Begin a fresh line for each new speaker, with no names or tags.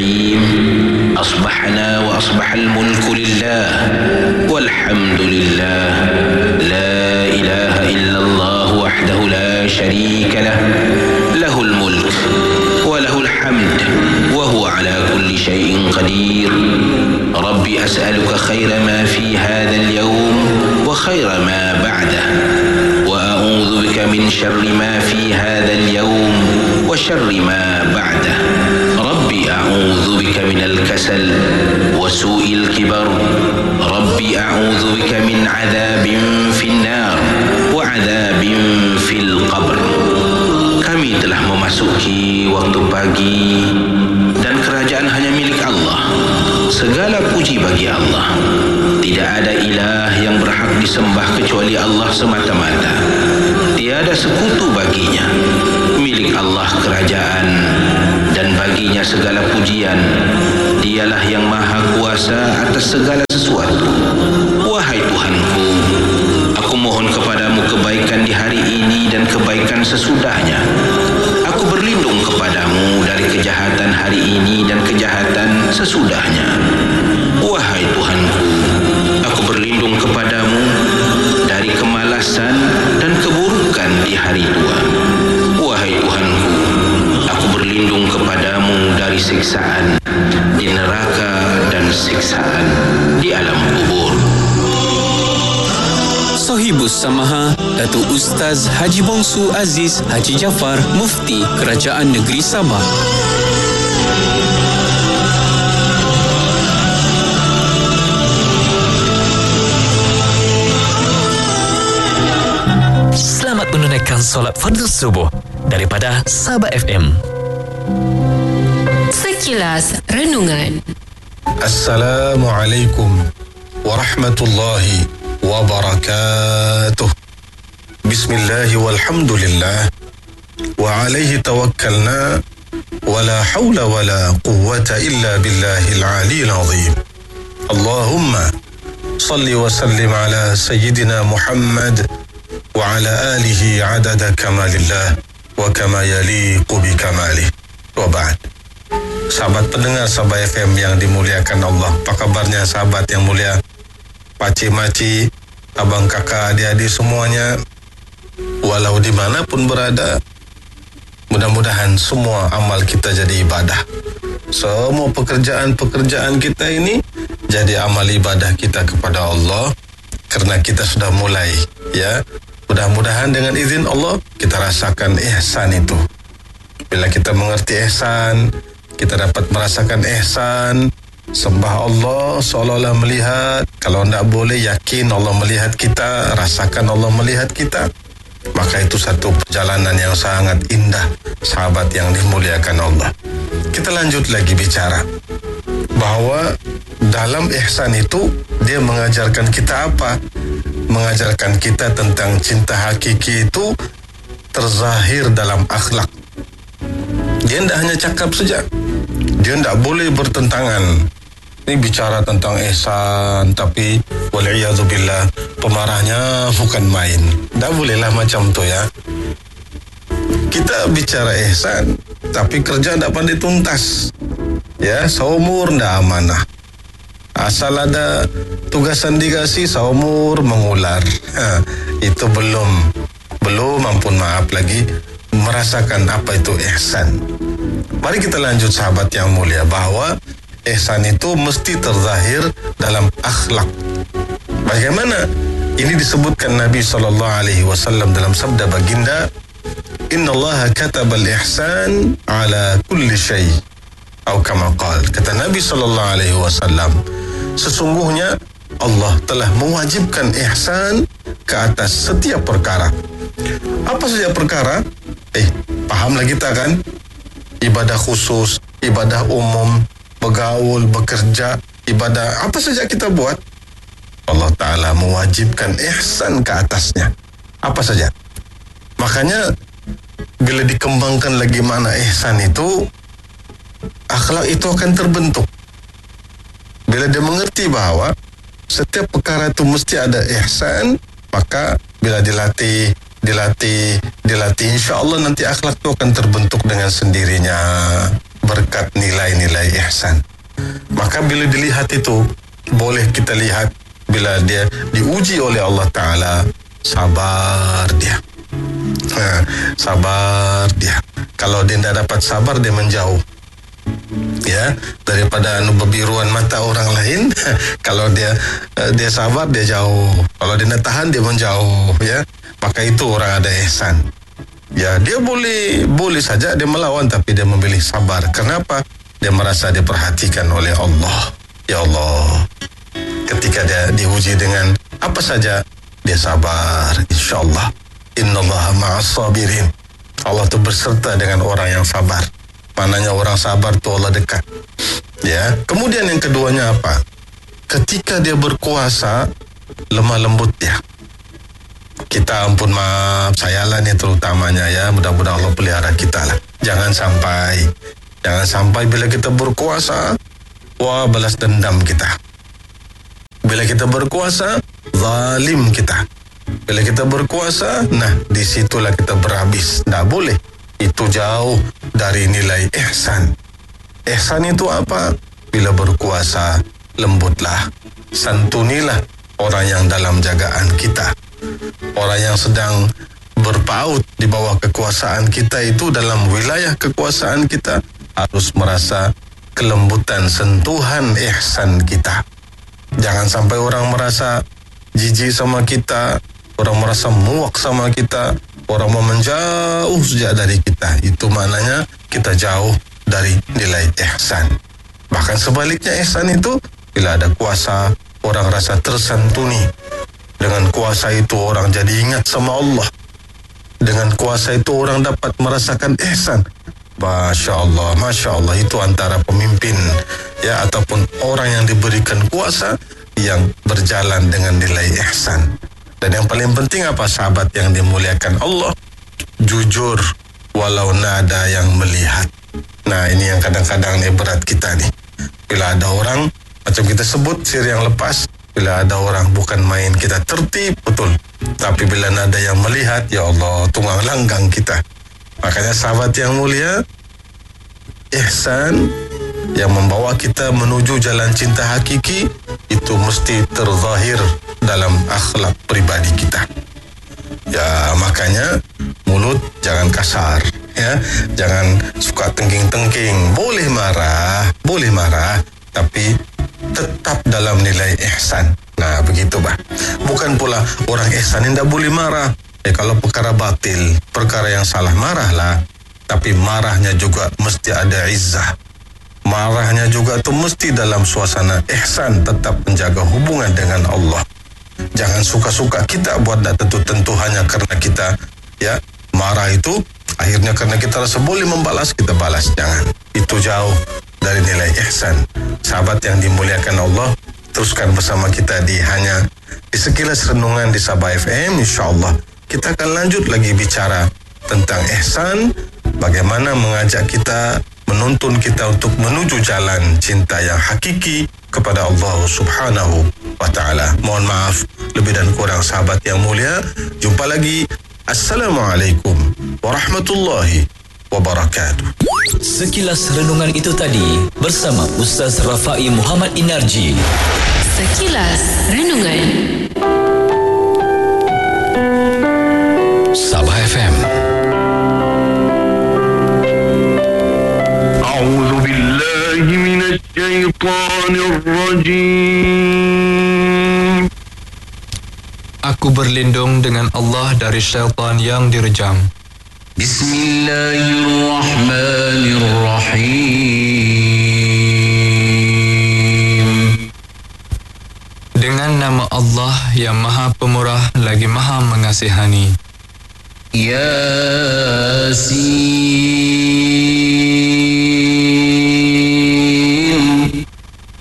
الرحيم أصبحنا وأصبح الملك لله والحمد لله لا إله إلا الله وحده لا شريك له له الملك وله الحمد وهو على كل شيء قدير ربي أسألك خير ما في هذا اليوم وخير ما بعده وأعوذ بك من شر ما في هذا اليوم وشر ما بعده ربي أعوذ بك من الكسل وسوء الكبر ربي أعوذ بك من عذاب في النار وعذاب في القبر. Kami telah memasuki waktu pagi dan kerajaan hanya milik Allah. Segala puji bagi Allah. Tidak ada ilah yang berhak disembah kecuali Allah semata-mata. Tiada sekutu baginya. Milik Allah kerajaan dan baginya segala pujian. Dialah yang maha kuasa atas segala sesuatu. Wahai Tuhanku, aku mohon kepadamu kebaikan di hari ini dan kebaikan sesudahnya. Aku berlindung kepadamu dari kejahatan hari ini dan kejahatan sesudahnya. Wahai Tuhanku, aku berlindung kepadamu dari kemalasan dan keburukan di hari tua. Wahai Tuhanku, aku berlindung kepadamu dari siksaan di neraka dan siksaan di alam kubur.
Sohibus Samaha, Datuk Ustaz Haji Bongsu Aziz Haji Jaafar, Mufti Kerajaan Negeri Sabah.
Selamat menunaikan solat fardu subuh daripada Sabah FM.
Sekilas renungan.
Assalamualaikum warahmatullahi wabarakatuh. Bismillahi walhamdulillah wa alaihi tawakkalna wa la hawla wa la quwwata illa billahil aliyil azim. Allahumma salli wa sallim ala sayyidina Muhammad wa ala alihi adada kamalillah wa kama yaliqu bi kamalih. Wa ba'd. Sahabat pendengar Sabah FM yang dimuliakan Allah, apa kabarnya sahabat yang mulia? Pakcik-makcik, abang kakak, adik-adik semuanya, walau di mana pun berada, mudah-mudahan semua amal kita jadi ibadah. Semua pekerjaan-pekerjaan kita ini jadi amal ibadah kita kepada Allah, kerana kita sudah mulai, ya. Mudah-mudahan dengan izin Allah kita rasakan ihsan itu. Bila kita mengerti ihsan, kita dapat merasakan ihsan. Sembah Allah seolah-olah melihat. Kalau tidak boleh, yakin Allah melihat kita, rasakan Allah melihat kita. Maka itu satu perjalanan yang sangat indah, sahabat yang dimuliakan Allah. Kita lanjut lagi bicara bahawa dalam ihsan itu dia mengajarkan kita apa? Mengajarkan kita tentang cinta hakiki itu terzahir dalam akhlak. Dia tidak hanya cakap saja, dia tidak boleh bertentangan. Ini bicara tentang ihsan, tapi wal'iyadzubillah, pemarahnya bukan main. Tak bolehlah macam tu, ya. Kita bicara ihsan, tapi kerja tak pandai tuntas. Ya, seumur tak amanah. Asal ada tugasan dikasih, seumur mengular. Itu belum ampun maaf lagi merasakan apa itu ihsan. Mari kita lanjut sahabat yang mulia, bahawa ihsan itu mesti terzahir dalam akhlak. Bagaimana? Ini disebutkan Nabi SAW dalam sabda baginda, Innallaha katabal ihsan ala kulli syai' atau kama qala. Kata Nabi SAW, sesungguhnya Allah telah mewajibkan ihsan ke atas setiap perkara. Apa saja perkara? Pahamlah kita kan? Ibadah khusus, ibadah umum, bergaul, bekerja, ibadah apa saja kita buat, Allah Ta'ala mewajibkan ihsan ke atasnya. Apa saja. Makanya bila dikembangkan lagi mana ihsan itu, akhlak itu akan terbentuk. Bila dia mengerti bahawa setiap perkara itu mesti ada ihsan, maka bila dilatih, insya Allah nanti akhlak itu akan terbentuk dengan sendirinya. berkat nilai-nilai ihsan. Maka bila dilihat itu, boleh kita lihat bila dia diuji oleh Allah Ta'ala, sabar dia. Sabar dia. Kalau dia tidak dapat sabar, dia menjauh. Ya, daripada bebiruan mata orang lain. Kalau dia sabar, dia jauh. Kalau dia nak tahan, dia menjauh. Ya, maka itu orang ada ihsan. Ya, dia boleh saja dia melawan, tapi dia memilih sabar. Kenapa? Dia merasa diperhatikan oleh Allah. Ya Allah, ketika dia diuji dengan apa saja, dia sabar. InsyaAllah, innallaha ma'as sabirin. Allah itu berserta dengan orang yang sabar. Maknanya orang sabar itu Allah dekat. Ya. Kemudian yang keduanya apa? Ketika dia berkuasa, lemah lembut dia. Kita ampun maaf, saya lah ni terutamanya ya. Mudah-mudahan Allah pelihara kita lah. Jangan sampai bila kita berkuasa, balas dendam kita. Bila kita berkuasa, zalim kita. Bila kita berkuasa, disitulah kita berhabis. Tak boleh. Itu jauh dari nilai ihsan. Ihsan itu apa? Bila berkuasa, lembutlah. Santunilah orang yang dalam jagaan kita. Orang yang sedang berpaut di bawah kekuasaan kita itu, dalam wilayah kekuasaan kita, harus merasa kelembutan, sentuhan ihsan kita. Jangan sampai orang merasa jijik sama kita, orang merasa muak sama kita, orang mau menjauh sejak dari kita. Itu maknanya kita jauh dari nilai ihsan. Bahkan sebaliknya, ihsan itu bila ada kuasa, orang rasa tersantuni. Dengan kuasa itu orang jadi ingat sama Allah. Dengan kuasa itu orang dapat merasakan ihsan. Masya Allah, itu antara pemimpin ya, ataupun orang yang diberikan kuasa yang berjalan dengan nilai ihsan. Dan yang paling penting apa, sahabat yang dimuliakan Allah? Jujur walau nada yang melihat. Nah, ini yang kadang-kadang ni berat kita ni. Bila ada orang, macam kita sebut siri yang lepas, bila ada orang bukan main kita tertib betul, tapi bila nada yang melihat, ya Allah, tunggang langgang kita. Makanya sahabat yang mulia, ihsan yang membawa kita menuju jalan cinta hakiki itu mesti terzahir dalam akhlak pribadi kita. Ya, makanya mulut jangan kasar, ya. Jangan suka tengking-tengking. Boleh marah, tapi tetap dalam nilai ihsan. Nah, begitu bah. Bukan pula orang ihsan yang tak boleh marah. Kalau perkara batil, perkara yang salah, marahlah. Tapi marahnya juga mesti ada izzah. Marahnya juga tu mesti dalam suasana ihsan, tetap menjaga hubungan dengan Allah. Jangan suka-suka kita buat tak tentu-tentu hanya kerana kita ya marah itu, akhirnya kerana kita rasa boleh membalas, kita balas. Jangan. Itu jauh dari nilai ihsan. Sahabat yang dimuliakan Allah, teruskan bersama kita di Sekilas Renungan di Sabah FM. InsyaAllah kita akan lanjut lagi bicara tentang ihsan, bagaimana mengajak kita, menuntun kita untuk menuju jalan cinta yang hakiki kepada Allah Subhanahu wa ta'ala. Mohon maaf lebih dan kurang sahabat yang mulia. Jumpa lagi. Assalamualaikum warahmatullahi wabarakatuh.
Sekilas renungan itu tadi bersama Ustaz Rafai Muhammad Inarji.
Sekilas Renungan
Sabah FM.
A'udzu billahi minasy syaithanir rajim.
Aku berlindung dengan Allah dari syaitan yang direjam.
Bismillahirrahmanirrahim.
Dengan nama Allah yang Maha Pemurah lagi Maha Mengasihani.
Yasin.